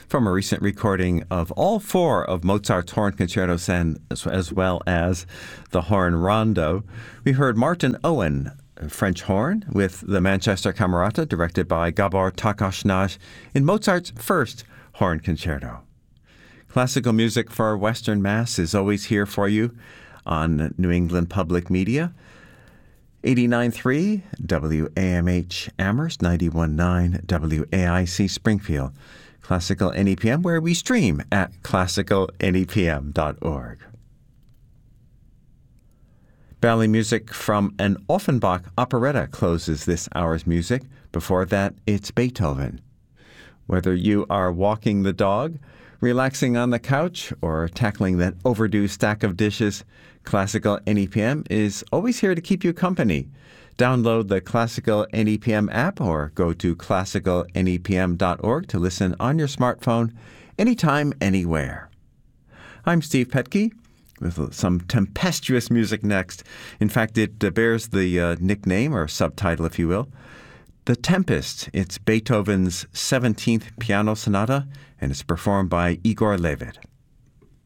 from a recent recording of all four of Mozart's horn concertos and as well as the horn rondo. We heard Martin Owen, French horn, with the Manchester Camerata, directed by Gabor Takács in Mozart's first horn concerto. Classical music for Western Mass is always here for you on New England Public Media. 89.3 WAMH Amherst, 91.9 WAIC Springfield. Classical NEPM, where we stream at classicalnepm.org. Ballet music from an Offenbach operetta closes this hour's music. Before that, it's Beethoven. Whether you are walking the dog, relaxing on the couch, or tackling that overdue stack of dishes, Classical NEPM is always here to keep you company. Download the Classical NEPM app or go to classicalnepm.org to listen on your smartphone anytime, anywhere. I'm Steve Petke with some tempestuous music next. In fact, it bears the nickname or subtitle, if you will, The Tempest. It's Beethoven's 17th Piano Sonata, and it's performed by Igor Levit.